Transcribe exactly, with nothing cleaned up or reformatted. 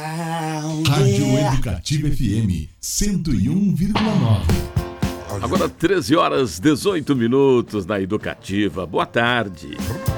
Rádio Educativa F M cento e um vírgula nove. Agora treze horas, dezoito minutos na Educativa. Boa tarde.